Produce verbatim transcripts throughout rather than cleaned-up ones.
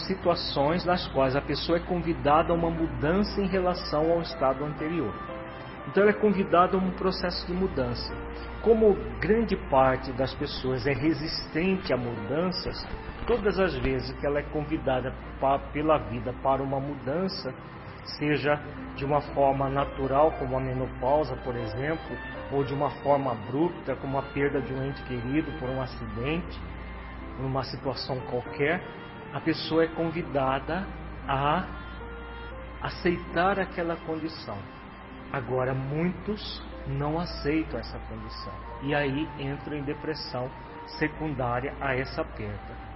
situações nas quais a pessoa é convidada a uma mudança em relação ao estado anterior. Então ela é convidada a um processo de mudança. Como grande parte das pessoas é resistente a mudanças, todas as vezes que ela é convidada pa, pela vida para uma mudança, seja de uma forma natural, como a menopausa, por exemplo, ou de uma forma abrupta, como a perda de um ente querido por um acidente, numa situação qualquer, a pessoa é convidada a aceitar aquela condição. Agora, muitos não aceitam essa condição e aí entram em depressão secundária a essa perda.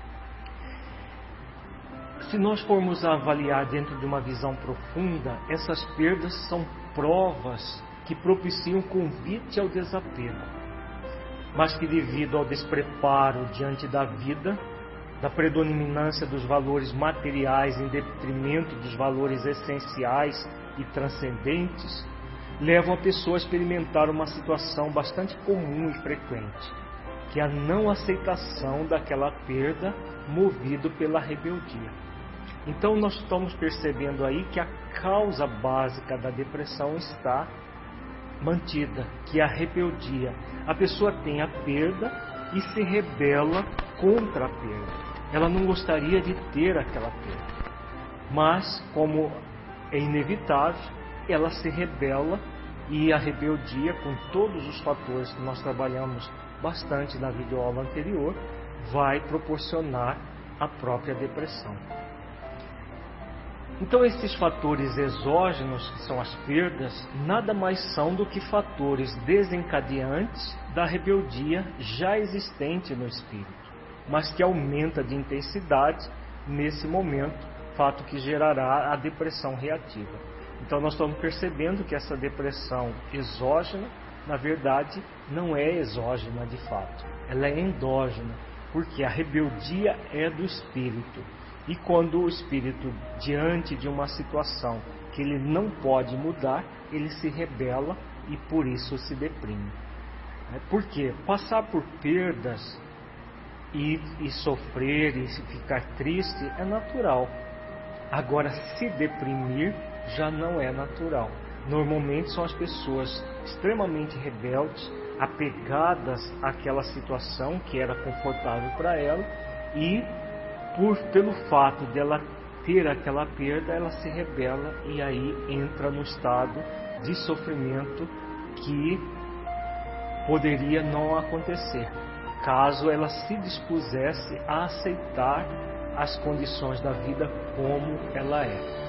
Se nós formos avaliar dentro de uma visão profunda, essas perdas são provas que propiciam convite ao desapego, mas que devido ao despreparo diante da vida, da predominância dos valores materiais em detrimento dos valores essenciais e transcendentes, levam a pessoa a experimentar uma situação bastante comum e frequente, que é a não aceitação daquela perda movido pela rebeldia. Então nós estamos percebendo aí que a causa básica da depressão está mantida, que é a rebeldia. A pessoa tem a perda e se rebela contra a perda. Ela não gostaria de ter aquela perda, mas como é inevitável, ela se rebela, e a rebeldia, com todos os fatores que nós trabalhamos bastante na videoaula anterior, vai proporcionar a própria depressão. Então esses fatores exógenos, que são as perdas, nada mais são do que fatores desencadeantes da rebeldia já existente no espírito, mas que aumenta de intensidade nesse momento, fato que gerará a depressão reativa. Então nós estamos percebendo que essa depressão exógena, na verdade, não é exógena de fato, ela é endógena, porque a rebeldia é do espírito. E quando o espírito, diante de uma situação que ele não pode mudar, ele se rebela e por isso se deprime. Por quê? Passar por perdas e, e sofrer e ficar triste é natural. Agora, se deprimir já não é natural. Normalmente são as pessoas extremamente rebeldes, apegadas àquela situação que era confortável para ela, e por, pelo fato dela ter aquela perda, ela se rebela e aí entra no estado de sofrimento que poderia não acontecer, caso ela se dispusesse a aceitar as condições da vida como ela é.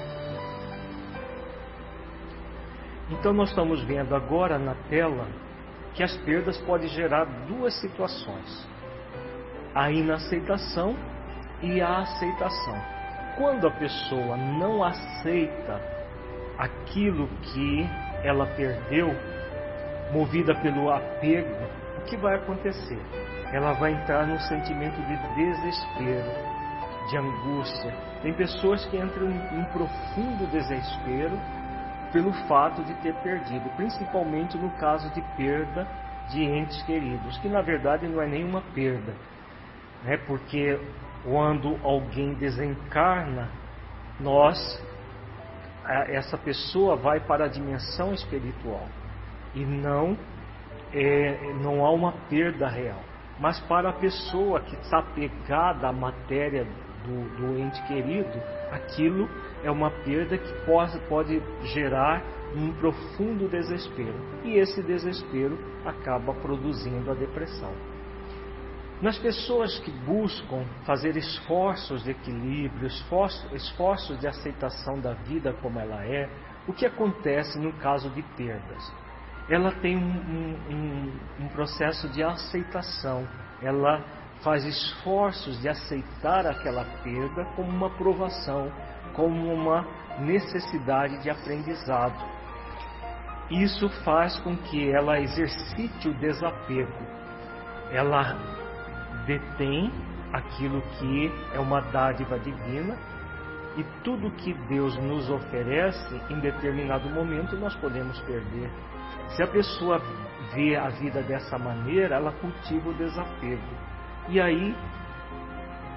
Então nós estamos vendo agora na tela que as perdas podem gerar duas situações: a inaceitação e a aceitação. Quando a pessoa não aceita aquilo que ela perdeu, movida pelo apego, o que vai acontecer? Ela vai entrar num sentimento de desespero, de angústia. Tem pessoas que entram em um profundo desespero pelo fato de ter perdido, principalmente no caso de perda de entes queridos, que na verdade não é nenhuma perda, né? Porque quando alguém desencarna, nós, essa pessoa vai para a dimensão espiritual e não, é, não há uma perda real. Mas para a pessoa que está pegada à matéria do, do ente querido, aquilo é uma perda que pode, pode gerar um profundo desespero. E esse desespero acaba produzindo a depressão. Nas pessoas que buscam fazer esforços de equilíbrio, esforços, esforços de aceitação da vida como ela é, o que acontece no caso de perdas? Ela tem um, um, um processo de aceitação, ela faz esforços de aceitar aquela perda como uma provação, como uma necessidade de aprendizado. Isso faz com que ela exercite o desapego. Ela detém aquilo que é uma dádiva divina, e tudo que Deus nos oferece, em determinado momento nós podemos perder. Se a pessoa vê a vida dessa maneira, ela cultiva o desapego. E aí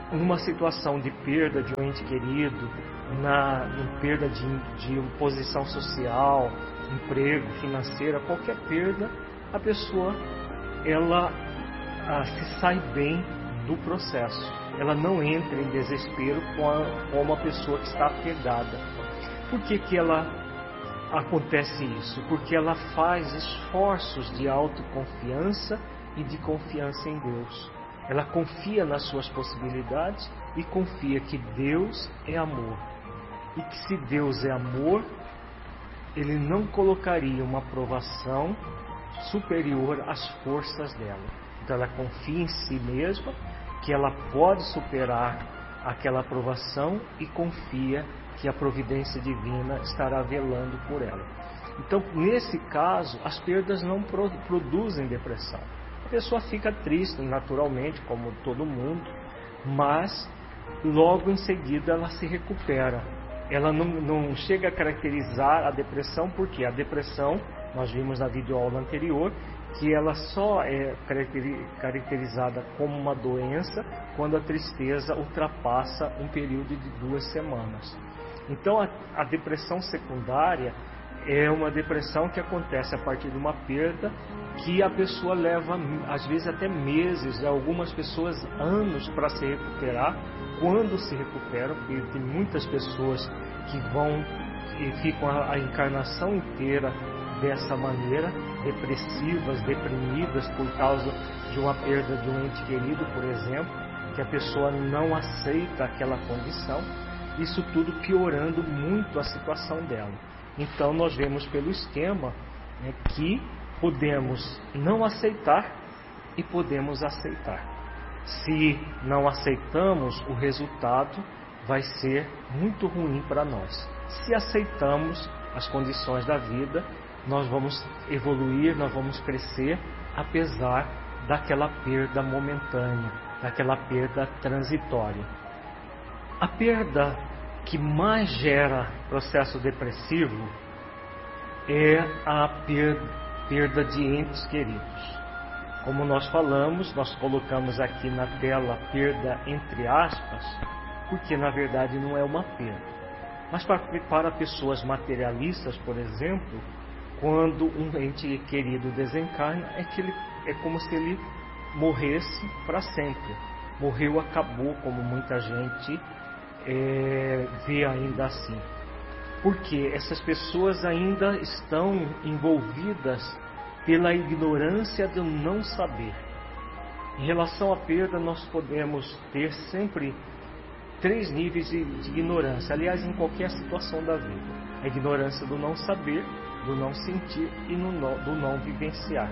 numa situação de perda de um ente querido, na, na perda de, de posição social, emprego, financeira, qualquer perda, a pessoa ela ah, se sai bem do processo. Ela não entra em desespero como a pessoa que está apegada. Por que que ela acontece isso? Porque ela faz esforços de autoconfiança e de confiança em Deus. Ela confia nas suas possibilidades e confia que Deus é amor. E que se Deus é amor, Ele não colocaria uma provação superior às forças dela. Então ela confia em si mesma, que ela pode superar aquela provação e confia que a providência divina estará velando por ela. Então, nesse caso, as perdas não produzem depressão. A pessoa fica triste, naturalmente, como todo mundo, mas logo em seguida ela se recupera. Ela não, não chega a caracterizar a depressão, porque a depressão, nós vimos na videoaula anterior, que ela só é caracterizada como uma doença quando a tristeza ultrapassa um período de duas semanas. Então, a, a depressão secundária é uma depressão que acontece a partir de uma perda que a pessoa leva, às vezes, até meses, algumas pessoas anos para se recuperar. Quando se recuperam, porque tem muitas pessoas que vão e ficam a, a encarnação inteira dessa maneira, depressivas, deprimidas por causa de uma perda de um ente querido, por exemplo, que a pessoa não aceita aquela condição, isso tudo piorando muito a situação dela. Então nós vemos pelo esquema, né, que podemos não aceitar e podemos aceitar. Se não aceitamos, o resultado vai ser muito ruim para nós. Se aceitamos as condições da vida, nós vamos evoluir, nós vamos crescer, apesar daquela perda momentânea, daquela perda transitória. A perda que mais gera processo depressivo é a perda de entes queridos. Como nós falamos, nós colocamos aqui na tela perda entre aspas, porque na verdade não é uma perda. Mas para, para pessoas materialistas, por exemplo, quando um ente querido desencarna, é, que ele, é como se ele morresse para sempre. Morreu, acabou, como muita gente é, vê ainda assim. Porque essas pessoas ainda estão envolvidas pela ignorância do não saber. Em relação à perda, nós podemos ter sempre três níveis de, de ignorância. Aliás, em qualquer situação da vida. A ignorância do não saber, do não sentir e no, do não vivenciar.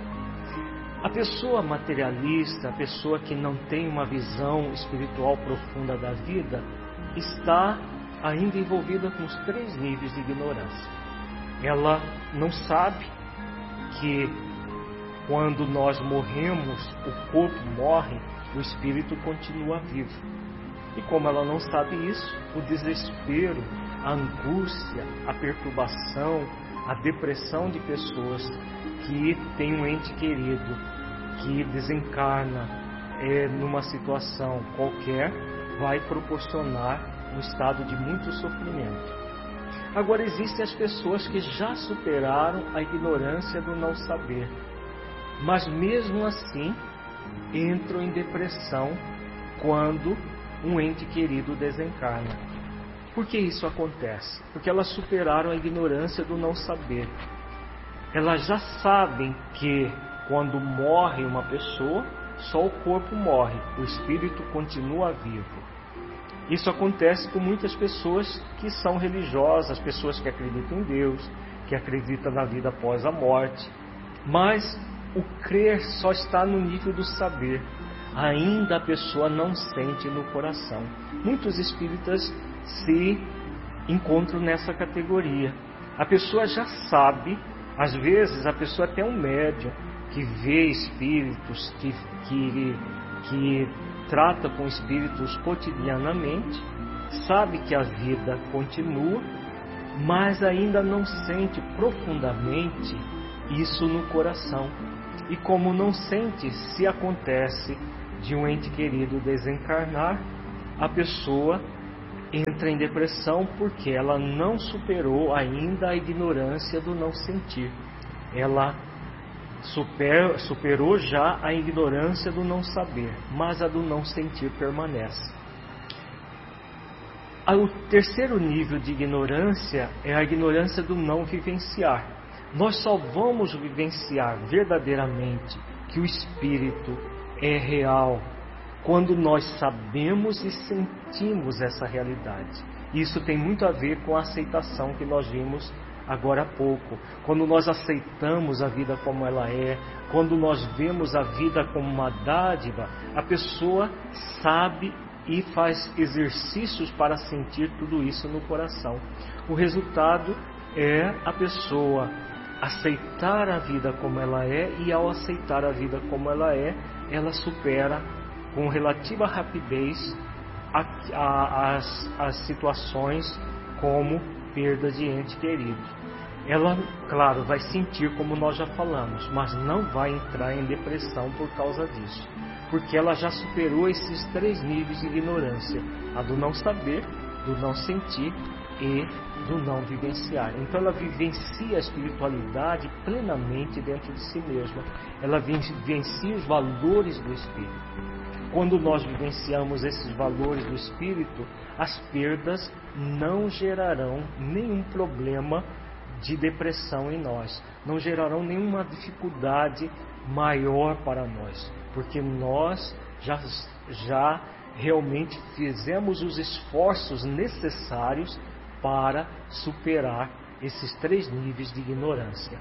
A pessoa materialista, a pessoa que não tem uma visão espiritual profunda da vida, está ainda envolvida com os três níveis de ignorância. Ela não sabe que quando nós morremos, o corpo morre, o espírito continua vivo. E como ela não sabe isso, o desespero, a angústia, a perturbação, a depressão de pessoas que têm um ente querido que desencarna é, numa situação qualquer, vai proporcionar um estado de muito sofrimento. Agora, existem as pessoas que já superaram a ignorância do não saber, mas mesmo assim entram em depressão quando um ente querido desencarna. Por que isso acontece? Porque elas superaram a ignorância do não saber. Elas já sabem que quando morre uma pessoa, só o corpo morre, o espírito continua vivo. Isso acontece com muitas pessoas que são religiosas, pessoas que acreditam em Deus, que acreditam na vida após a morte. Mas o crer só está no nível do saber. Ainda a pessoa não sente no coração. Muitos espíritas se encontram nessa categoria. A pessoa já sabe, às vezes a pessoa até é um médium que vê espíritos, que, que, que trata com espíritos cotidianamente, sabe que a vida continua, mas ainda não sente profundamente isso no coração. E como não sente, se acontece de um ente querido desencarnar, a pessoa entra em depressão porque ela não superou ainda a ignorância do não sentir. Ela super, superou já a ignorância do não saber, mas a do não sentir permanece. O terceiro nível de ignorância é a ignorância do não vivenciar. Nós só vamos vivenciar verdadeiramente que o Espírito é real quando nós sabemos e sentimos essa realidade. Isso tem muito a ver com a aceitação que nós vimos agora há pouco. Quando nós aceitamos a vida como ela é, quando nós vemos a vida como uma dádiva, a pessoa sabe e faz exercícios para sentir tudo isso no coração. O resultado é a pessoa aceitar a vida como ela é, e ao aceitar a vida como ela é, ela supera com relativa rapidez a, a, as, as situações como perda de ente querido. Ela, claro, vai sentir como nós já falamos, mas não vai entrar em depressão por causa disso, porque ela já superou esses três níveis de ignorância: a do não saber, do não sentir e do não vivenciar. Então ela vivencia a espiritualidade plenamente dentro de si mesma. Ela vivencia os valores do Espírito. Quando nós vivenciamos esses valores do Espírito, as perdas não gerarão nenhum problema de depressão em nós, não gerarão nenhuma dificuldade maior para nós, porque nós já, já realmente fizemos os esforços necessários para superar esses três níveis de ignorância.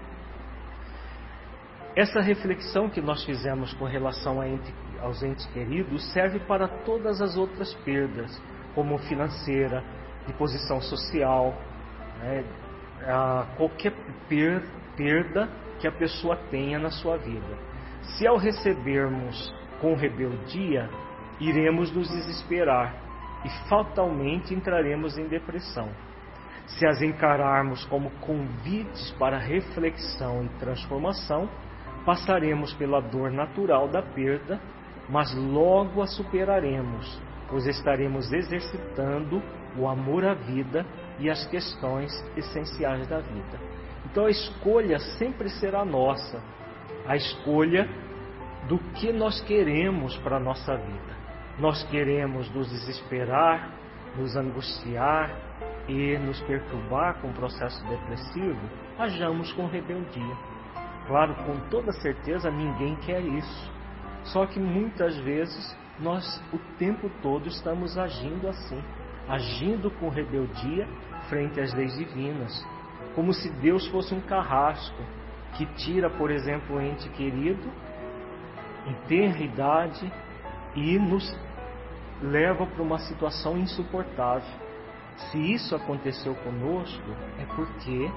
Essa reflexão que nós fizemos com relação a ente, aos entes queridos serve para todas as outras perdas, como financeira, de posição social, né, a qualquer per, perda que a pessoa tenha na sua vida. Se ao recebermos com rebeldia, iremos nos desesperar e fatalmente entraremos em depressão. Se as encararmos como convites para reflexão e transformação, passaremos pela dor natural da perda, mas logo a superaremos, pois estaremos exercitando o amor à vida e as questões essenciais da vida. Então a escolha sempre será nossa, a escolha do que nós queremos para a nossa vida. Nós queremos nos desesperar, nos angustiar e nos perturbar com o processo depressivo, hajamos com rebeldia. Claro, com toda certeza ninguém quer isso. Só que muitas vezes nós o tempo todo estamos agindo assim, agindo com rebeldia frente às leis divinas, como se Deus fosse um carrasco que tira, por exemplo, o ente querido em tenra idade e nos leva para uma situação insuportável. Se isso aconteceu conosco, é porque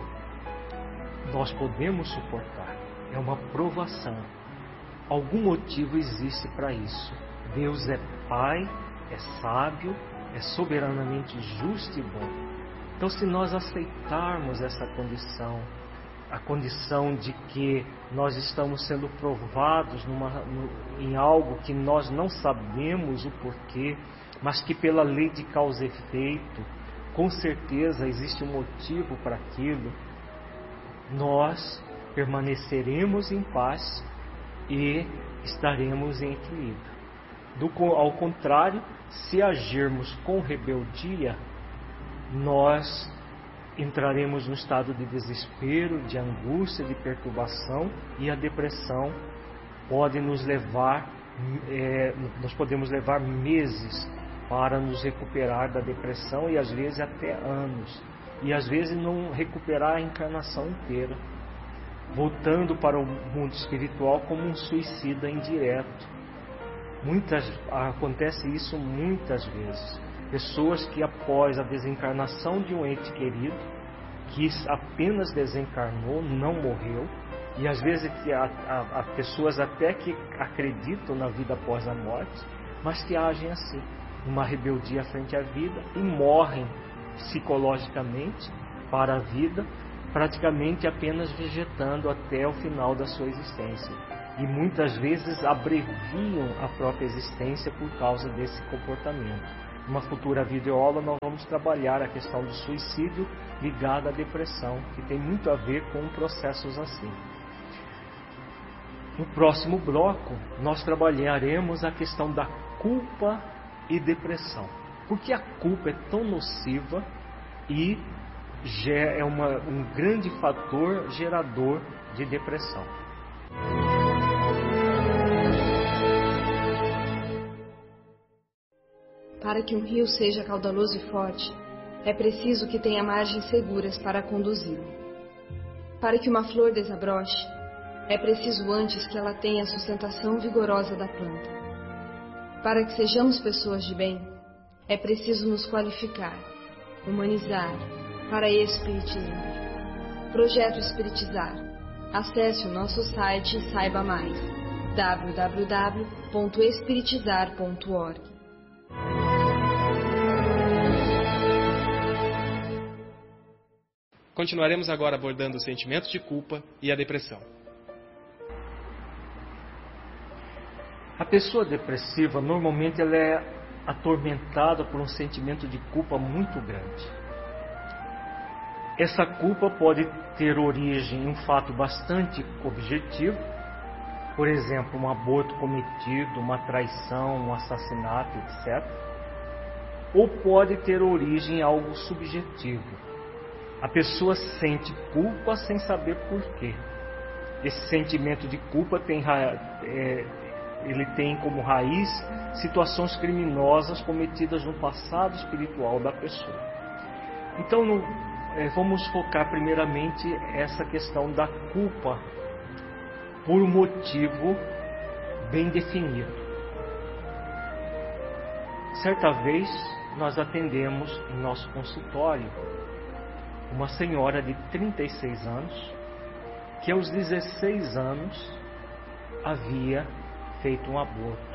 nós podemos suportar. É uma provação. Algum motivo existe para isso. Deus é Pai, é sábio, é soberanamente justo e bom. Então, se nós aceitarmos essa condição, a condição de que nós estamos sendo provados numa, no, em algo que nós não sabemos o porquê, mas que pela lei de causa e efeito, com certeza existe um motivo para aquilo, nós permaneceremos em paz e estaremos em equilíbrio. Do, ao contrário, se agirmos com rebeldia, nós entraremos no estado de desespero, de angústia, de perturbação, e a depressão pode nos levar, é, nós podemos levar meses para nos recuperar da depressão, e às vezes até anos, e às vezes não recuperar a encarnação inteira, voltando para o mundo espiritual como um suicida indireto. Muitas, acontece isso muitas vezes. Pessoas que após a desencarnação de um ente querido, que apenas desencarnou, não morreu, e às vezes há, há, há pessoas até que acreditam na vida após a morte, mas que agem assim, numa rebeldia frente à vida, e morrem psicologicamente para a vida, praticamente apenas vegetando até o final da sua existência. e muitas vezes abreviam a própria existência por causa desse comportamento. Numa futura videoaula nós vamos trabalhar a questão do suicídio ligado à depressão, que tem muito a ver com processos assim. No próximo bloco nós trabalharemos a questão da culpa e depressão. Por que a culpa é tão nociva e é uma, um grande fator gerador de depressão? Para que um rio seja caudaloso e forte, é preciso que tenha margens seguras para conduzi-lo. Para que uma flor desabroche, é preciso antes que ela tenha a sustentação vigorosa da planta. Para que sejamos pessoas de bem, é preciso nos qualificar, humanizar, para espiritizar. Projeto Espiritizar. Acesse o nosso site e saiba mais. w w w ponto espiritizar ponto org. Continuaremos agora abordando o sentimento de culpa e a depressão. A pessoa depressiva, normalmente, ela é atormentada por um sentimento de culpa muito grande. Essa culpa pode ter origem em um fato bastante objetivo, por exemplo, um aborto cometido, uma traição, um assassinato, etcétera. Ou pode ter origem em algo subjetivo. A pessoa sente culpa sem saber por quê. Esse sentimento de culpa tem, é, ele tem como raiz situações criminosas cometidas no passado espiritual da pessoa. Então, no, é, vamos focar primeiramente essa questão da culpa por um motivo bem definido. Certa vez, nós atendemos em nosso consultório uma senhora de trinta e seis anos, que aos dezesseis anos havia feito um aborto.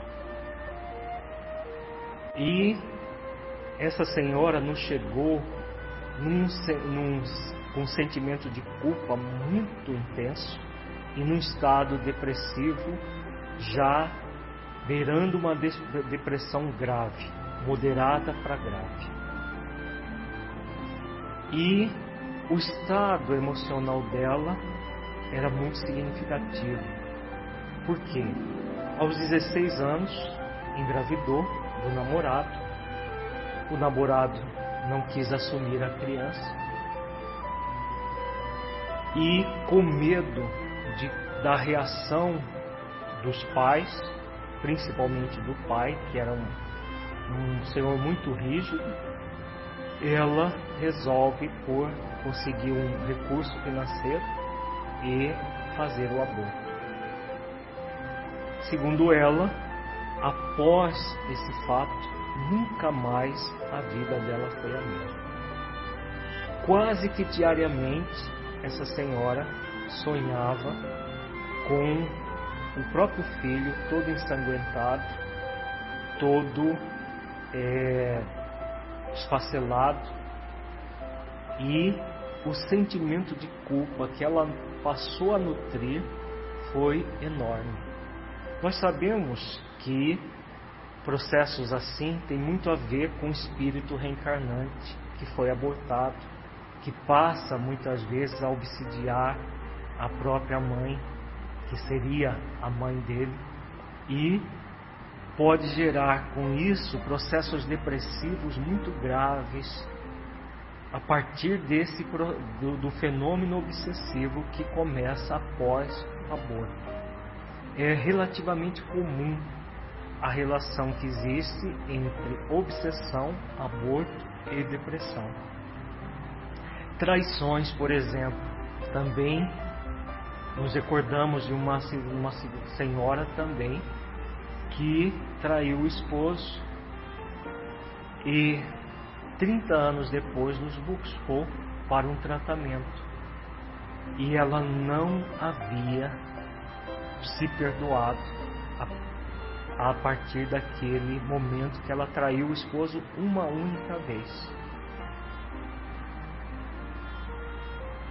E essa senhora nos chegou num, num, com um sentimento de culpa muito intenso e num estado depressivo, já beirando uma depressão grave, moderada para grave. E o estado emocional dela era muito significativo. Por quê? Aos dezesseis anos, engravidou do namorado. O namorado não quis assumir a criança. E com medo de, da reação dos pais, principalmente do pai, que era um, um senhor muito rígido, ela resolve por conseguir um recurso financeiro e fazer o aborto. Segundo ela, após esse fato, nunca mais a vida dela foi a mesma. Quase que diariamente, essa senhora sonhava com o próprio filho todo ensanguentado, todo é, esfacelado, e o sentimento de culpa que ela passou a nutrir foi enorme. Nós sabemos que processos assim têm muito a ver com o espírito reencarnante que foi abortado, que passa muitas vezes a obsidiar a própria mãe, que seria a mãe dele, e pode gerar com isso processos depressivos muito graves a partir desse do, do fenômeno obsessivo que começa após o aborto. É relativamente comum a relação que existe entre obsessão, aborto e depressão. Traições, por exemplo, também nos recordamos de uma, uma senhora também que traiu o esposo e trinta anos depois nos buscou para um tratamento. E ela não havia se perdoado a, a partir daquele momento que ela traiu o esposo uma única vez.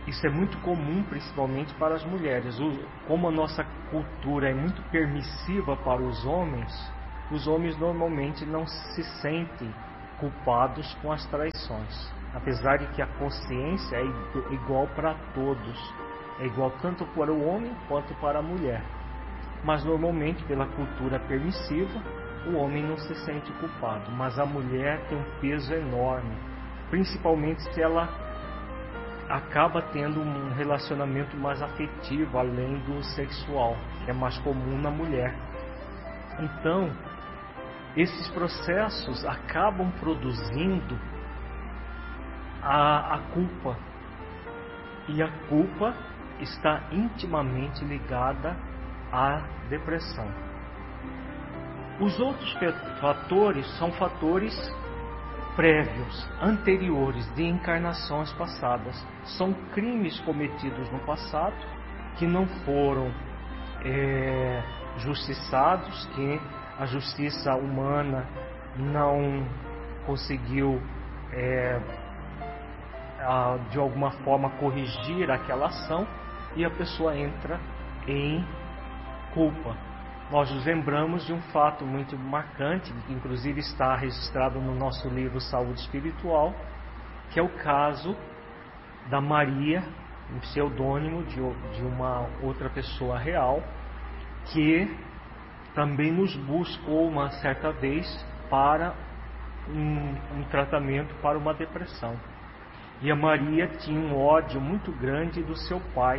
Isso é muito comum, principalmente para as mulheres. Como a nossa cultura é muito permissiva para os homens, os homens normalmente não se sentem culpados com as traições. Apesar de que a consciência é igual para todos. É igual tanto para o homem quanto para a mulher. Mas normalmente, pela cultura permissiva, o homem não se sente culpado. Mas a mulher tem um peso enorme. Principalmente se ela acaba tendo um relacionamento mais afetivo, além do sexual, que é mais comum na mulher. Então, esses processos acabam produzindo a, a culpa. E a culpa está intimamente ligada à depressão. Os outros fatores são fatores prévios, anteriores, de encarnações passadas. São crimes cometidos no passado que não foram é, justiçados, que a justiça humana não conseguiu é, a, de alguma forma corrigir aquela ação, e a pessoa entra em culpa. Nós nos lembramos de um fato muito marcante, que inclusive está registrado no nosso livro Saúde Espiritual, que é o caso da Maria, um pseudônimo de, de uma outra pessoa real, que também nos buscou uma certa vez para um, um tratamento para uma depressão. E a Maria tinha um ódio muito grande do seu pai.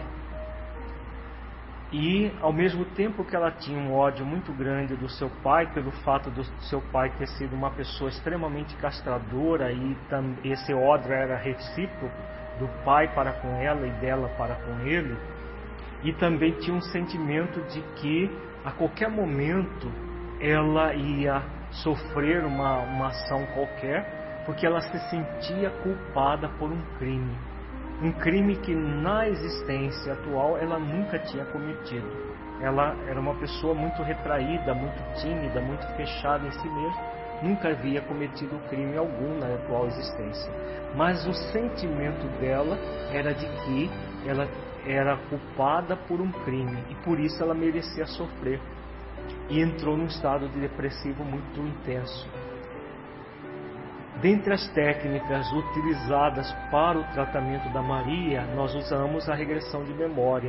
E, ao mesmo tempo que ela tinha um ódio muito grande do seu pai, pelo fato do seu pai ter sido uma pessoa extremamente castradora, e tam, esse ódio era recíproco, do pai para com ela e dela para com ele, e também tinha um sentimento de que, a qualquer momento, ela ia sofrer uma, uma ação qualquer, porque ela se sentia culpada por um crime. Um crime que na existência atual ela nunca tinha cometido. Ela era uma pessoa muito retraída, muito tímida, muito fechada em si mesma, nunca havia cometido crime algum na atual existência. Mas o sentimento dela era de que ela era culpada por um crime e por isso ela merecia sofrer. E entrou num estado de depressivo muito intenso. Dentre as técnicas utilizadas para o tratamento da Maria, nós usamos a regressão de memória.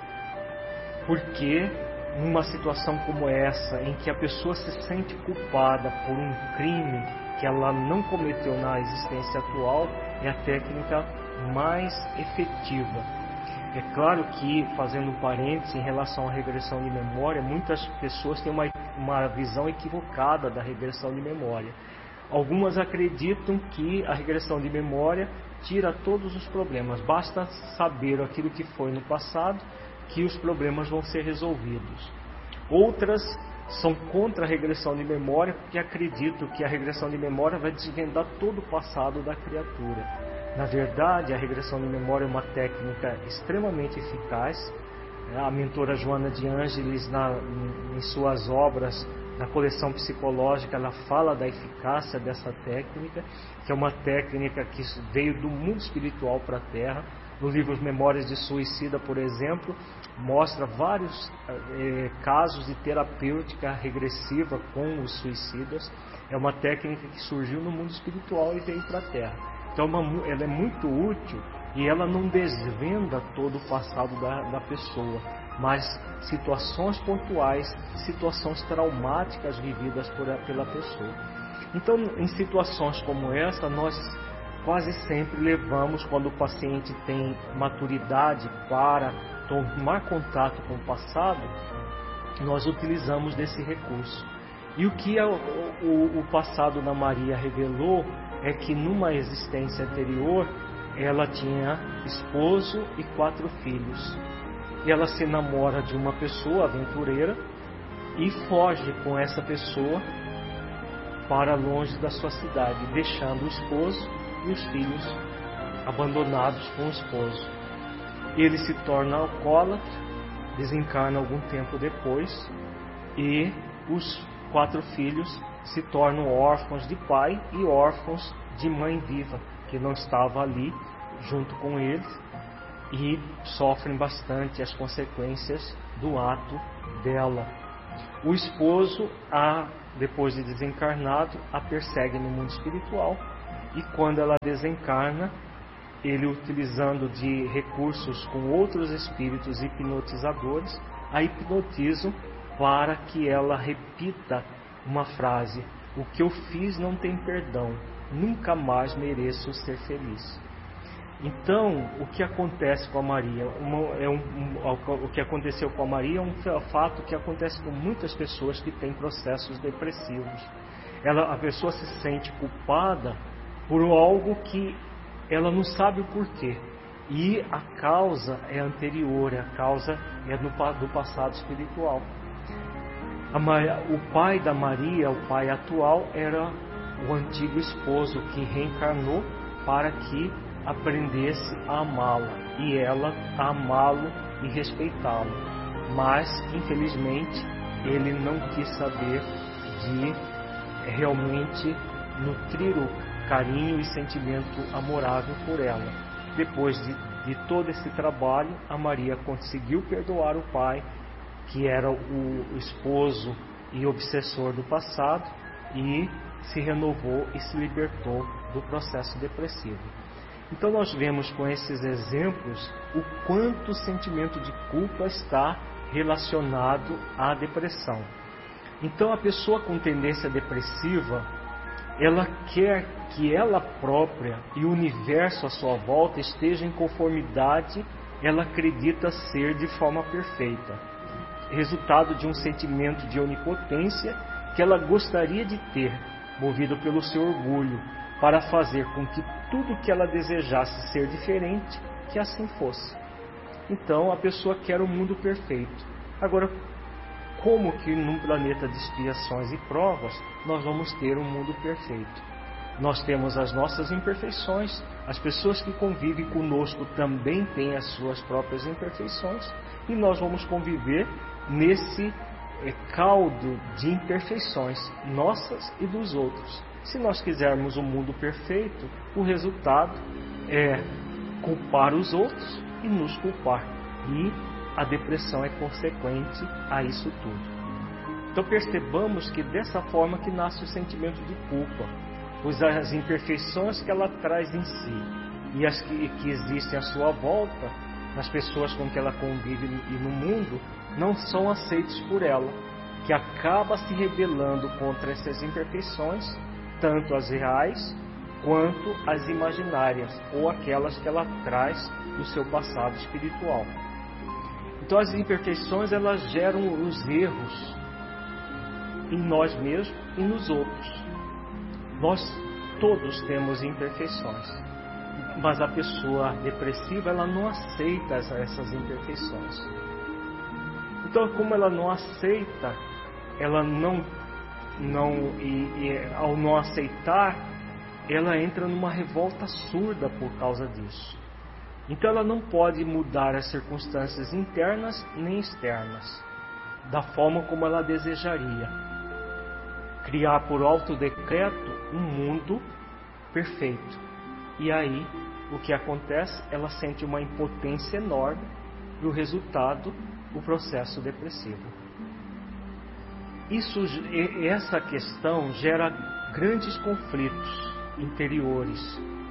Porque numa situação como essa, em que a pessoa se sente culpada por um crime que ela não cometeu na existência atual, é a técnica mais efetiva. É claro que, fazendo um parênteses em relação à regressão de memória, muitas pessoas têm uma, uma visão equivocada da regressão de memória. Algumas acreditam que a regressão de memória tira todos os problemas. Basta saber aquilo que foi no passado, que os problemas vão ser resolvidos. Outras são contra a regressão de memória, porque acreditam que a regressão de memória vai desvendar todo o passado da criatura. Na verdade, a regressão de memória é uma técnica extremamente eficaz. A mentora Joana de Ângeles, na, em suas obras, na coleção psicológica, ela fala da eficácia dessa técnica, que é uma técnica que veio do mundo espiritual para a Terra. No livro Memórias de Suicida, por exemplo, mostra vários eh, casos de terapêutica regressiva com os suicidas. É uma técnica que surgiu no mundo espiritual e veio para a Terra. Então ela é muito útil e ela não desvenda todo o passado da, da pessoa, mas situações pontuais, situações traumáticas vividas por, pela pessoa. Então, em situações como essa, nós quase sempre levamos, quando o paciente tem maturidade para tomar contato com o passado, nós utilizamos desse recurso. E o que a, o, o passado da Maria revelou é que numa existência anterior ela tinha esposo e quatro filhos. E ela se namora de uma pessoa aventureira e foge com essa pessoa para longe da sua cidade, deixando o esposo e os filhos abandonados com o esposo. Ele se torna alcoólatra, desencarna algum tempo depois, e os quatro filhos se tornam órfãos de pai e órfãos de mãe viva, que não estava ali junto com eles. e sofrem bastante as consequências do ato dela. O esposo, a, depois de desencarnado, a persegue no mundo espiritual, e quando ela desencarna, ele, utilizando de recursos com outros espíritos hipnotizadores, a hipnotizam para que ela repita uma frase: o que eu fiz não tem perdão, nunca mais mereço ser feliz. Então, o que acontece com a Maria? Uma, é um, um, o que aconteceu com a Maria é um fato que acontece com muitas pessoas que têm processos depressivos. Ela, a pessoa se sente culpada por algo que ela não sabe o porquê. E a causa é anterior, a causa é do, do passado espiritual. A Maria, o pai da Maria, o pai atual, era o antigo esposo que reencarnou para que aprendesse a amá-la e ela a amá-lo e respeitá-lo. Mas, infelizmente, ele não quis saber de realmente nutrir o carinho e sentimento amorável por ela. Depois de, de todo esse trabalho, a Maria conseguiu perdoar o pai, que era o esposo e obsessor do passado, e se renovou e se libertou do processo depressivo. Então nós vemos com esses exemplos o quanto o sentimento de culpa está relacionado à depressão. Então a pessoa com tendência depressiva, ela quer que ela própria e o universo à sua volta estejam em conformidade, ela acredita ser de forma perfeita. Resultado de um sentimento de onipotência que ela gostaria de ter, movido pelo seu orgulho, para fazer com que tudo que ela desejasse ser diferente, que assim fosse. Então a pessoa quer o mundo perfeito. Agora, como que num planeta de expiações e provas nós vamos ter um mundo perfeito? Nós temos as nossas imperfeições, as pessoas que convivem conosco também têm as suas próprias imperfeições, e nós vamos conviver nesse é, caldo de imperfeições nossas e dos outros. Se nós quisermos um mundo perfeito, o resultado é culpar os outros e nos culpar. E a depressão é consequente a isso tudo. Então percebamos que dessa forma que nasce o sentimento de culpa, pois as imperfeições que ela traz em si e as que, que existem à sua volta, nas pessoas com que ela convive e no mundo, não são aceitos por ela, que acaba se rebelando contra essas imperfeições, tanto as reais quanto as imaginárias, ou aquelas que ela traz do seu passado espiritual. Então as imperfeições, elas geram os erros em nós mesmos e nos outros. Nós todos temos imperfeições, mas a pessoa depressiva, ela não aceita essas imperfeições. Então, como ela não aceita, ela não, não e, e ao não aceitar, ela entra numa revolta surda por causa disso. Então ela não pode mudar as circunstâncias internas nem externas, da forma como ela desejaria. Criar por autodecreto um mundo perfeito. E aí, o que acontece? Ela sente uma impotência enorme e o resultado, o processo depressivo. Isso, essa questão gera grandes conflitos interiores.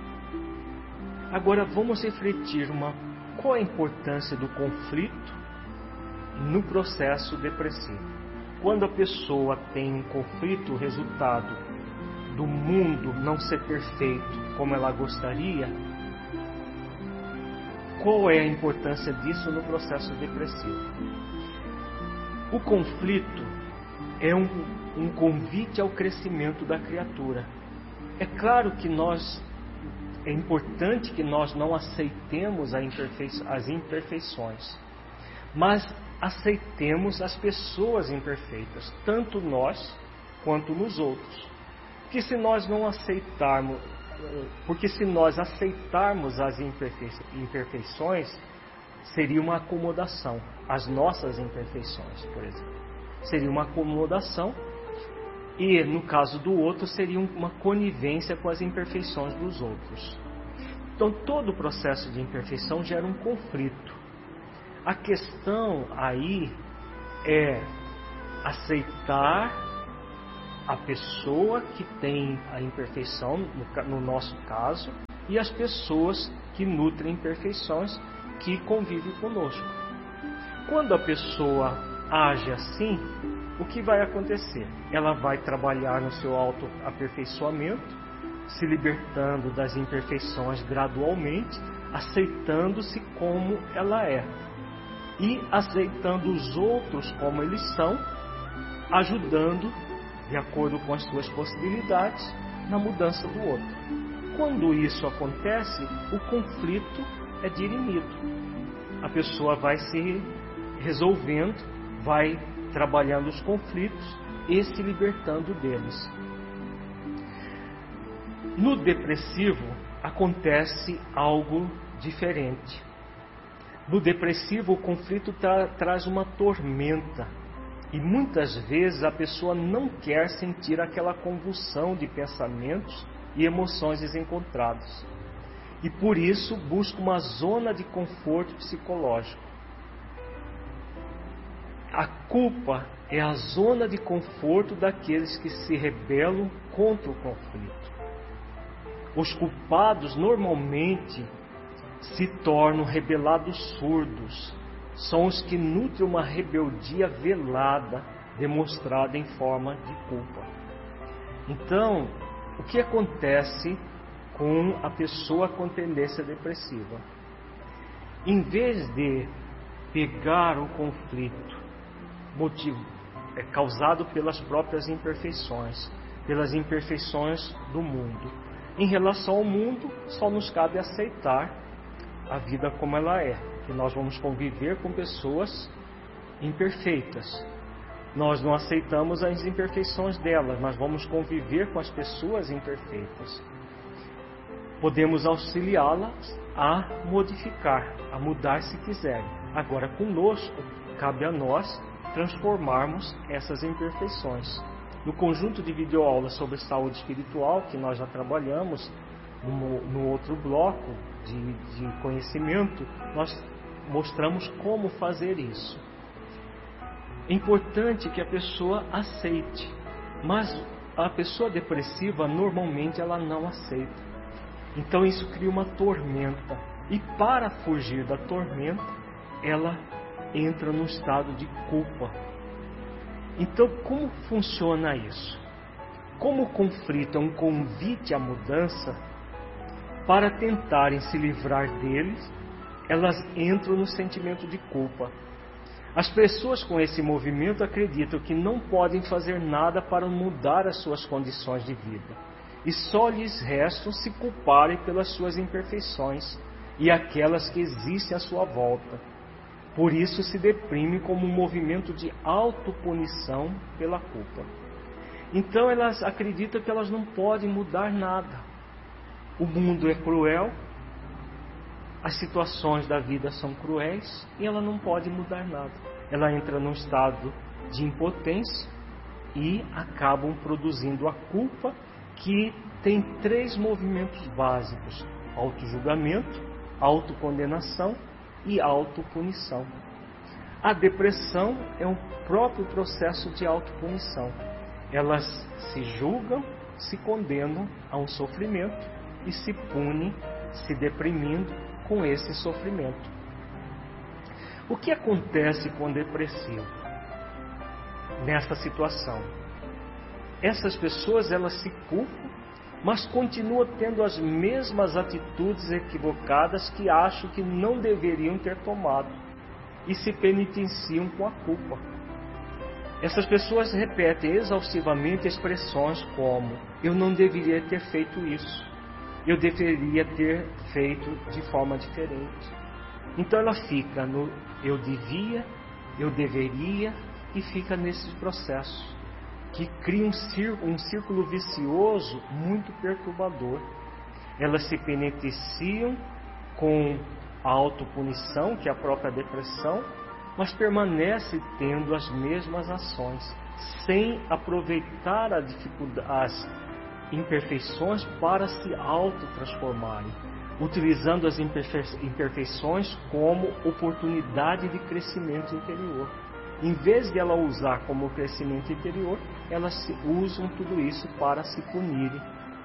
Agora vamos refletir uma, qual a importância do conflito no processo depressivo. Quando a pessoa tem um conflito, o resultado do mundo não ser perfeito como ela gostaria, qual é a importância disso no processo depressivo? O conflito é um, um convite ao crescimento da criatura. É claro que nós É importante que nós não aceitemos as imperfeições, mas aceitemos as pessoas imperfeitas, tanto nós quanto nos outros. Porque se nós não aceitarmos, porque se nós aceitarmos as imperfeições, seria uma acomodação. As nossas imperfeições, por exemplo, seria uma acomodação. E, no caso do outro, seria uma conivência com as imperfeições dos outros. Então, todo o processo de imperfeição gera um conflito. A questão aí é aceitar a pessoa que tem a imperfeição, no nosso caso, e as pessoas que nutrem imperfeições, que convivem conosco. Quando a pessoa age assim, o que vai acontecer? Ela vai trabalhar no seu autoaperfeiçoamento, se libertando das imperfeições gradualmente, aceitando-se como ela é e aceitando os outros como eles são, ajudando, de acordo com as suas possibilidades, na mudança do outro. Quando isso acontece, o conflito é dirimido. A pessoa vai se resolvendo, vai trabalhando os conflitos e se libertando deles. No depressivo acontece algo diferente. No depressivo o conflito tra- traz uma tormenta e muitas vezes a pessoa não quer sentir aquela convulsão de pensamentos e emoções desencontradas. E por isso busca uma zona de conforto psicológico. A culpa é a zona de conforto daqueles que se rebelam contra o conflito. Os culpados normalmente se tornam rebelados surdos. São os que nutrem uma rebeldia velada, demonstrada em forma de culpa. Então, o que acontece com a pessoa com tendência depressiva? Em vez de pegar o conflito motivo, é, causado pelas próprias imperfeições, pelas imperfeições do mundo, em relação ao mundo, só nos cabe aceitar a vida como ela é, que nós vamos conviver com pessoas imperfeitas. Nós não aceitamos as imperfeições delas, mas vamos conviver com as pessoas imperfeitas. Podemos auxiliá-las a modificar, a mudar se quiserem. Agora, conosco, cabe a nós transformarmos essas imperfeições. No conjunto de videoaulas sobre saúde espiritual, que nós já trabalhamos no, no outro bloco de, de conhecimento, nós mostramos como fazer isso. É importante que a pessoa aceite, mas a pessoa depressiva normalmente ela não aceita. Então isso cria uma tormenta. E para fugir da tormenta, ela entra num estado de culpa. Então, como funciona isso? Como o conflito é um convite à mudança, para tentarem se livrar deles, elas entram no sentimento de culpa. As pessoas com esse movimento acreditam que não podem fazer nada para mudar as suas condições de vida, e só lhes resta se culparem pelas suas imperfeições e aquelas que existem à sua volta. Por isso se deprime como um movimento de autopunição pela culpa. Então elas acreditam que elas não podem mudar nada. O mundo é cruel, as situações da vida são cruéis e ela não pode mudar nada. Ela entra num estado de impotência e acabam produzindo a culpa, que tem três movimentos básicos: autojulgamento, autocondenação e autopunição. A depressão é um próprio processo de autopunição. Elas se julgam, se condenam a um sofrimento e se punem, se deprimindo com esse sofrimento. O que acontece com o depressivo nessa situação? Essas pessoas elas se culpam, mas continuam tendo as mesmas atitudes equivocadas que acham que não deveriam ter tomado e se penitenciam com a culpa. Essas pessoas repetem exaustivamente expressões como: eu não deveria ter feito isso, eu deveria ter feito de forma diferente. Então ela fica no eu devia, eu deveria, e fica nesse processo que cria um círculo, um círculo vicioso muito perturbador. Elas se penitenciam com a autopunição, que é a própria depressão, mas permanecem tendo as mesmas ações, sem aproveitar a dificuldade, as imperfeições para se autotransformarem. utilizando as imperfeições como oportunidade de crescimento interior. Em vez de ela usar como crescimento interior, elas usam tudo isso para se punirem.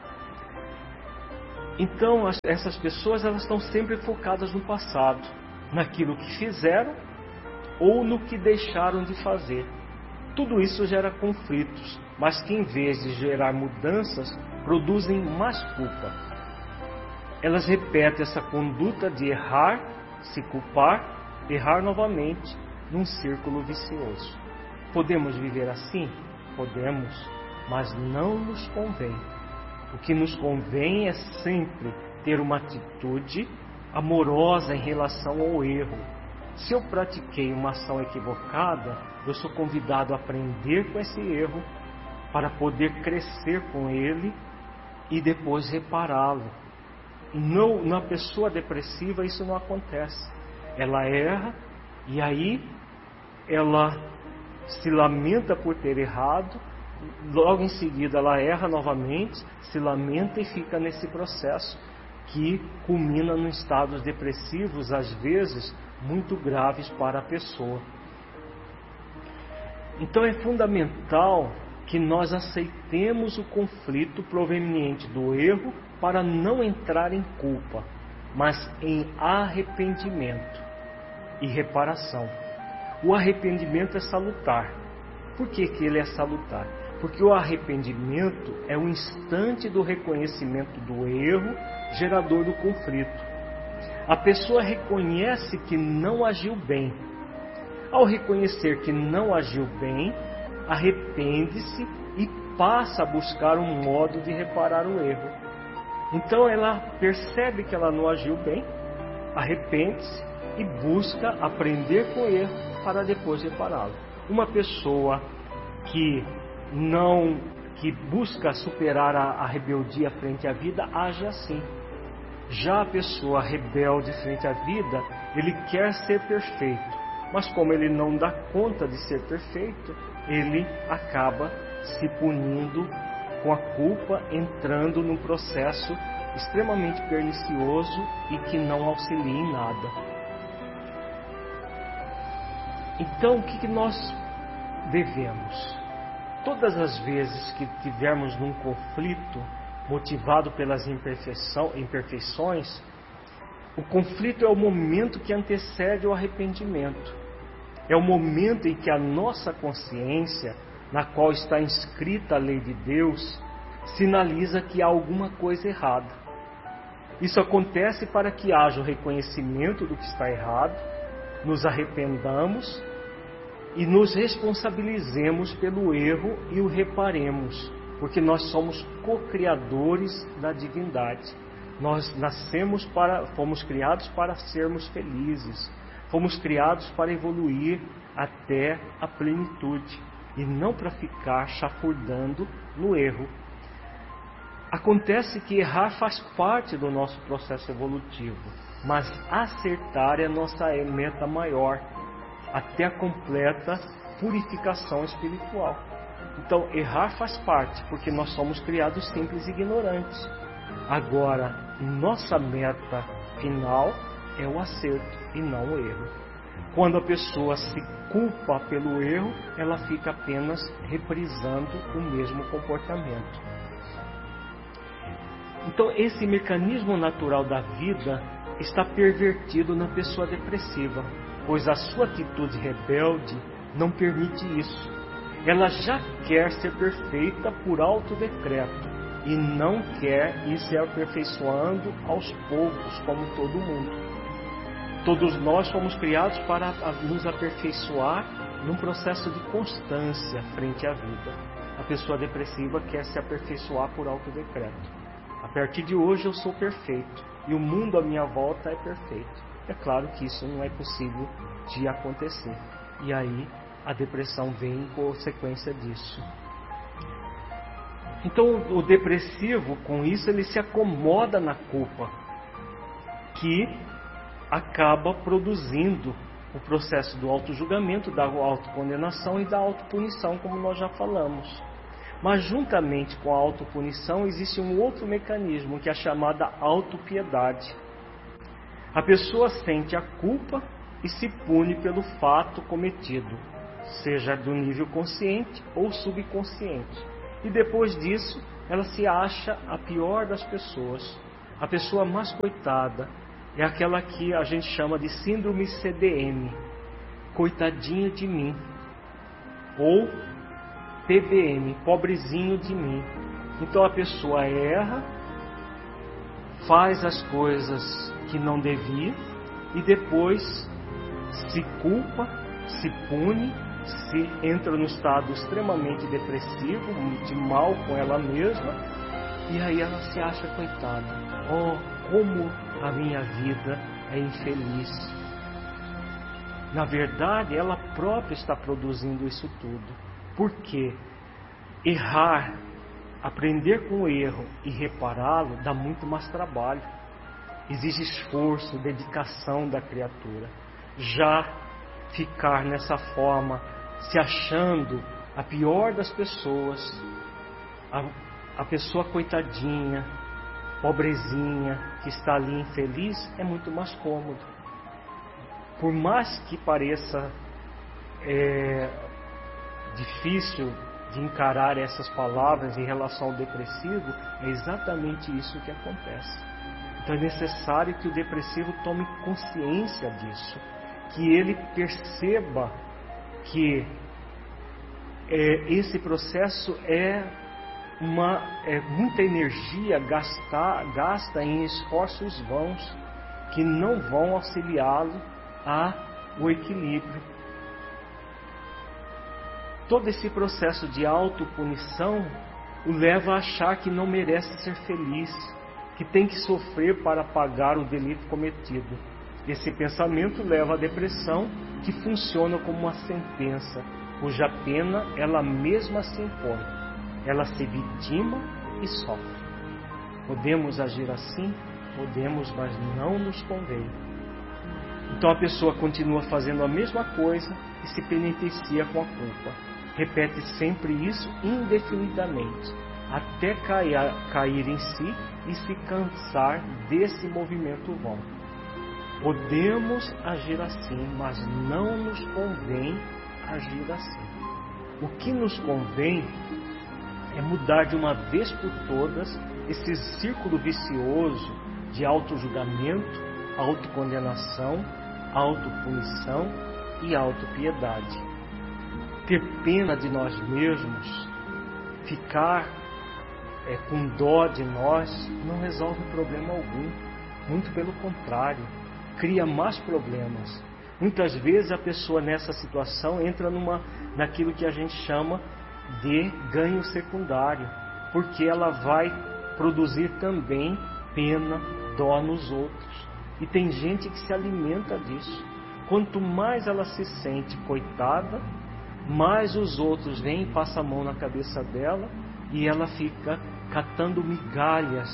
Então, as, essas pessoas elas estão sempre focadas no passado, naquilo que fizeram ou no que deixaram de fazer. Tudo isso gera conflitos, mas que em vez de gerar mudanças, produzem mais culpa. Elas repetem essa conduta de errar, se culpar, errar novamente, num círculo vicioso. Podemos viver assim? Podemos, mas não nos convém. O que nos convém é sempre ter uma atitude amorosa em relação ao erro. Se eu pratiquei uma ação equivocada, eu sou convidado a aprender com esse erro para poder crescer com ele e depois repará-lo. Não, na pessoa depressiva isso não acontece. Ela erra e aí ela se lamenta por ter errado, logo em seguida ela erra novamente, se lamenta e fica nesse processo que culmina em estados depressivos, às vezes muito graves para a pessoa. Então é fundamental que nós aceitemos o conflito proveniente do erro para não entrar em culpa, mas em arrependimento e reparação. O arrependimento é salutar. Por que que ele é salutar? Porque o arrependimento é o instante do reconhecimento do erro, gerador do conflito. A pessoa reconhece que não agiu bem. Ao reconhecer que não agiu bem, arrepende-se e passa a buscar um modo de reparar o erro. Então ela percebe que ela não agiu bem, arrepende-se e busca aprender com o erro para depois repará-lo. Uma pessoa que não que busca superar a, a rebeldia frente à vida age assim. Já a pessoa rebelde frente à vida, ele quer ser perfeito, mas como ele não dá conta de ser perfeito, ele acaba se punindo com a culpa, entrando num processo extremamente pernicioso e que não auxilia em nada. Então, o que, que nós devemos? Todas as vezes que tivermos num conflito motivado pelas imperfeições, o conflito é o momento que antecede o arrependimento. É o momento em que a nossa consciência, na qual está inscrita a lei de Deus, sinaliza que há alguma coisa errada. Isso acontece para que haja o reconhecimento do que está errado, nos arrependamos e nos responsabilizemos pelo erro e o reparemos, porque nós somos co-criadores da divindade. Nós nascemos para, fomos criados para sermos felizes, fomos criados para evoluir até a plenitude e não para ficar chafurdando no erro. Acontece que errar faz parte do nosso processo evolutivo, mas acertar é a nossa meta maior, até a completa purificação espiritual. Então, errar faz parte, porque nós somos criados simples e ignorantes. Agora, nossa meta final é o acerto e não o erro. Quando a pessoa se culpa pelo erro, ela fica apenas reprisando o mesmo comportamento. Então, esse mecanismo natural da vida está pervertido na pessoa depressiva, pois a sua atitude rebelde não permite isso. Ela já quer ser perfeita por alto decreto e não quer ir se aperfeiçoando aos poucos, como todo mundo. Todos nós fomos criados para nos aperfeiçoar num processo de constância frente à vida. A pessoa depressiva quer se aperfeiçoar por alto decreto. A partir de hoje eu sou perfeito e o mundo à minha volta é perfeito. É claro que isso não é possível de acontecer. E aí a depressão vem em consequência disso. Então o depressivo, com isso, ele se acomoda na culpa, que acaba produzindo o processo do autojulgamento, da autocondenação e da autopunição, como nós já falamos. Mas juntamente com a autopunição existe um outro mecanismo, que é a chamada autopiedade. A pessoa sente a culpa e se pune pelo fato cometido, seja do nível consciente ou subconsciente. E depois disso, ela se acha a pior das pessoas. A pessoa mais coitada é aquela que a gente chama de síndrome C D M, coitadinho de mim, ou P B M, pobrezinho de mim. Então a pessoa erra, faz as coisas que não devia e depois se culpa, se pune, se entra no estado extremamente depressivo, de mal com ela mesma, e aí ela se acha coitada. Oh, como a minha vida é infeliz. Na verdade, ela própria está produzindo isso tudo. Porque errar, aprender com o erro e repará-lo dá muito mais trabalho. Exige esforço, dedicação da criatura. Já ficar nessa forma, se achando a pior das pessoas, a, a pessoa coitadinha, pobrezinha, que está ali infeliz, é muito mais cômodo. Por mais que pareça é, difícil de encarar essas palavras em relação ao depressivo, é exatamente isso que acontece. Então é necessário que o depressivo tome consciência disso, que ele perceba que é, esse processo é, uma, é muita energia gastar, gasta em esforços vãos que não vão auxiliá-lo ao equilíbrio. Todo esse processo de autopunição o leva a achar que não merece ser feliz, que tem que sofrer para pagar o delito cometido. Esse pensamento leva à depressão, que funciona como uma sentença, cuja pena ela mesma se impõe. Ela se vitima e sofre. Podemos agir assim? Podemos, mas não nos convém. Então a pessoa continua fazendo a mesma coisa e se penitencia com a culpa. Repete sempre isso indefinidamente, até cair, cair em si e se cansar desse movimento vão. Podemos agir assim, mas não nos convém agir assim. O que nos convém é mudar de uma vez por todas esse círculo vicioso de autojulgamento, autocondenação, autopunição e autopiedade. Ter pena de nós mesmos, ficar é, com dó de nós, não resolve problema algum. Muito pelo contrário, cria mais problemas. Muitas vezes a pessoa nessa situação entra numa, naquilo que a gente chama de ganho secundário, porque ela vai produzir também pena, dó nos outros. E tem gente que se alimenta disso. Quanto mais ela se sente coitada, mais os outros vêm e passam a mão na cabeça dela e ela fica catando migalhas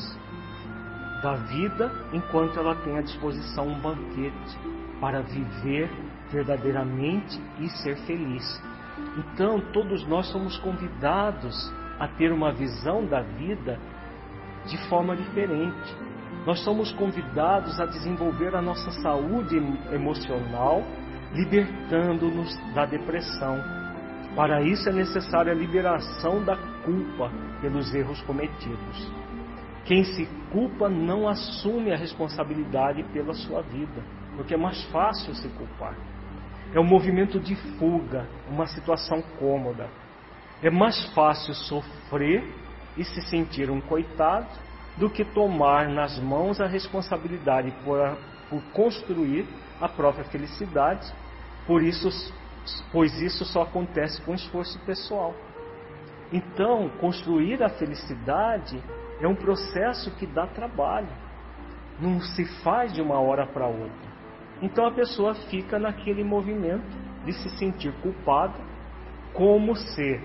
da vida enquanto ela tem à disposição um banquete para viver verdadeiramente e ser feliz. Então, todos nós somos convidados a ter uma visão da vida de forma diferente. Nós somos convidados a desenvolver a nossa saúde emocional, libertando-nos da depressão. Para isso é necessária a liberação da culpa pelos erros cometidos. Quem se culpa não assume a responsabilidade pela sua vida, porque é mais fácil se culpar. É um movimento de fuga, uma situação cômoda. É mais fácil sofrer e se sentir um coitado do que tomar nas mãos a responsabilidade por, por construir a própria felicidade, por isso, pois isso só acontece com esforço pessoal. Então, construir a felicidade é um processo que dá trabalho, não se faz de uma hora para outra. Então a pessoa fica naquele movimento de se sentir culpada, como se,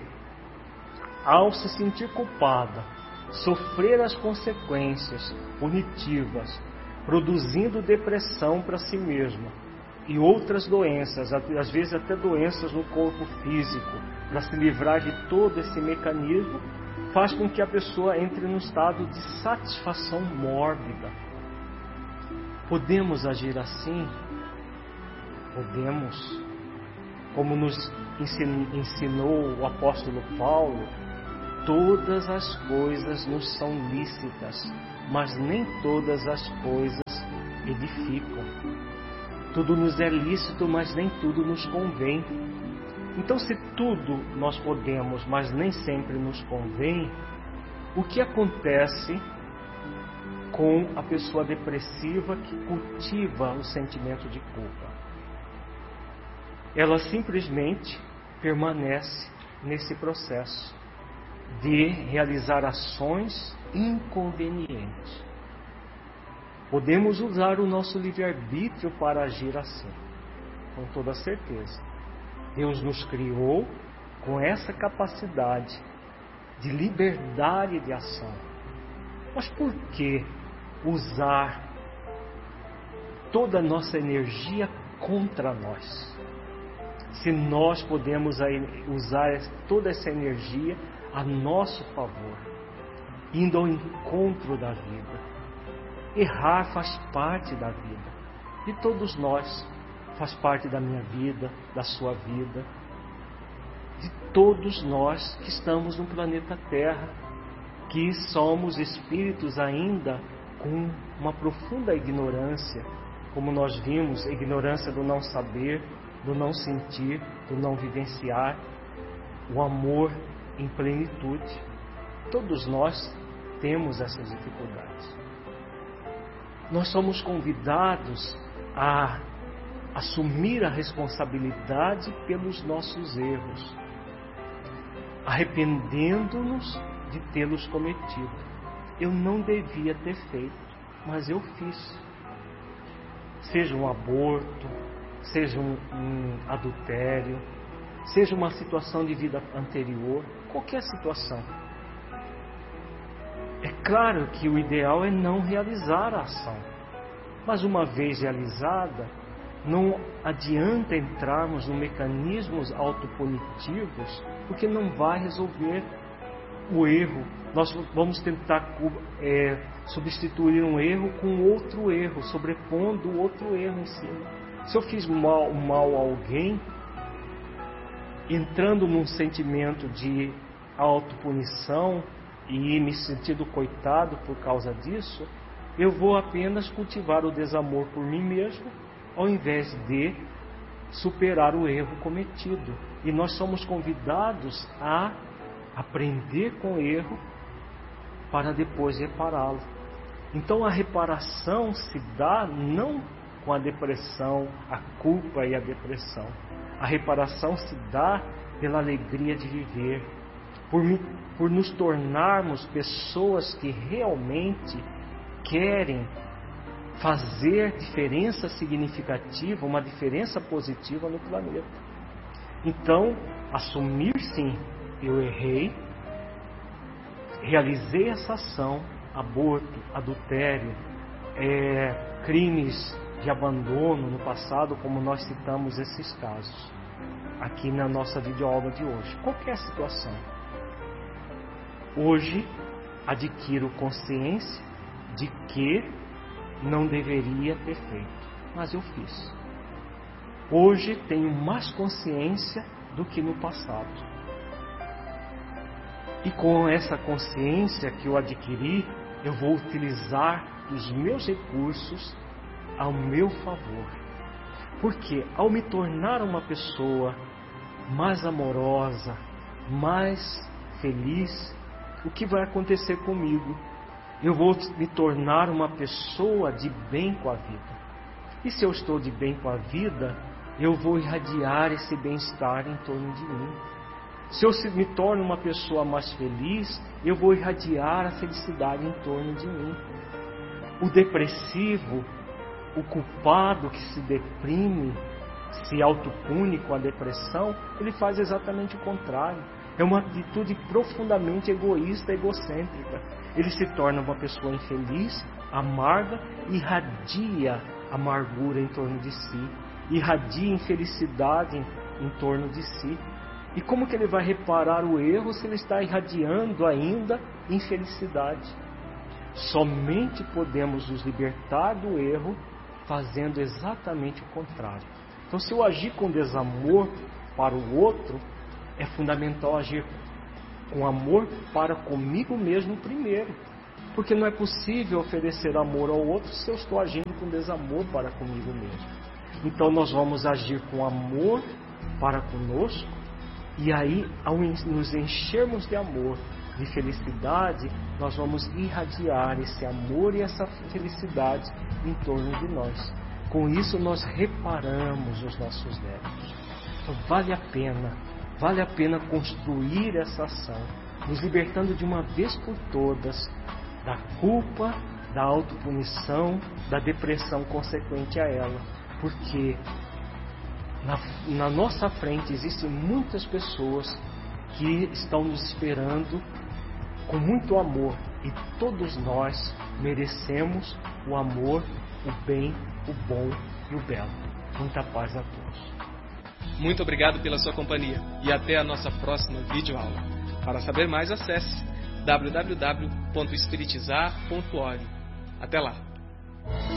ao se sentir culpada, sofrer as consequências punitivas, produzindo depressão para si mesma, e outras doenças, às vezes até doenças no corpo físico, para se livrar de todo esse mecanismo, faz com que a pessoa entre num estado de satisfação mórbida. Podemos agir assim? Podemos. Como nos ensinou o apóstolo Paulo, todas as coisas nos são lícitas, mas nem todas as coisas edificam. Tudo nos é lícito, mas nem tudo nos convém. Então, se tudo nós podemos, mas nem sempre nos convém, o que acontece com a pessoa depressiva que cultiva o sentimento de culpa? Ela simplesmente permanece nesse processo de realizar ações inconvenientes. Podemos usar o nosso livre-arbítrio para agir assim, com toda certeza. Deus nos criou com essa capacidade de liberdade de ação. Mas por que usar toda a nossa energia contra nós? Se nós podemos usar toda essa energia a nosso favor, indo ao encontro da vida. Errar faz parte da vida, de todos nós, faz parte da minha vida, da sua vida, de todos nós que estamos no planeta Terra, que somos espíritos ainda com uma profunda ignorância, como nós vimos, a ignorância do não saber, do não sentir, do não vivenciar, o amor em plenitude. Todos nós temos essas dificuldades. Nós somos convidados a assumir a responsabilidade pelos nossos erros, arrependendo-nos de tê-los cometido. Eu não devia ter feito, mas eu fiz. Seja um aborto, seja um, um adultério, seja uma situação de vida anterior, qualquer situação. É claro que o ideal é não realizar a ação, mas uma vez realizada, não adianta entrarmos em mecanismos autopunitivos, porque não vai resolver o erro. Nós vamos tentar é, substituir um erro com outro erro, sobrepondo outro erro em cima. Se eu fiz mal, mal a alguém, entrando num sentimento de autopunição e me sentindo coitado por causa disso, eu vou apenas cultivar o desamor por mim mesmo, ao invés de superar o erro cometido. E nós somos convidados a aprender com o erro para depois repará-lo. Então a reparação se dá não com a depressão, a culpa e a depressão. A reparação se dá pela alegria de viver, por, por nos tornarmos pessoas que realmente querem fazer diferença significativa, uma diferença positiva no planeta. Então, assumir sim, eu errei, realizei essa ação, aborto, adultério, é, crimes de abandono no passado, como nós citamos esses casos aqui na nossa videoaula de hoje. Qualquer situação. Hoje adquiro consciência de que não deveria ter feito, mas eu fiz. Hoje tenho mais consciência do que no passado. E com essa consciência que eu adquiri, eu vou utilizar os meus recursos ao meu favor. Porque ao me tornar uma pessoa mais amorosa, mais feliz, o que vai acontecer comigo? Eu vou me tornar uma pessoa de bem com a vida. E se eu estou de bem com a vida, eu vou irradiar esse bem-estar em torno de mim. Se eu me torno uma pessoa mais feliz, eu vou irradiar a felicidade em torno de mim. O depressivo, o culpado que se deprime, se autopune com a depressão, ele faz exatamente o contrário. É uma atitude profundamente egoísta, egocêntrica. Ele se torna uma pessoa infeliz, amarga, e irradia amargura em torno de si. irradia infelicidade em, em torno de si. E como que ele vai reparar o erro se ele está irradiando ainda infelicidade? Somente podemos nos libertar do erro fazendo exatamente o contrário. Então, se eu agir com desamor para o outro, é fundamental agir com amor para comigo mesmo primeiro. Porque não é possível oferecer amor ao outro se eu estou agindo com desamor para comigo mesmo. Então nós vamos agir com amor para conosco, e aí, ao nos enchermos de amor, de felicidade, nós vamos irradiar esse amor e essa felicidade em torno de nós. Com isso nós reparamos os nossos débitos. Então vale a pena, vale a pena construir essa ação, nos libertando de uma vez por todas da culpa, da autopunição, da depressão consequente a ela. Porque na, na nossa frente existem muitas pessoas que estão nos esperando com muito amor. E todos nós merecemos o amor, o bem, o bom e o belo. Muita paz a todos. Muito obrigado pela sua companhia e até a nossa próxima videoaula. Para saber mais, acesse w w w ponto espiritizar ponto org. Até lá!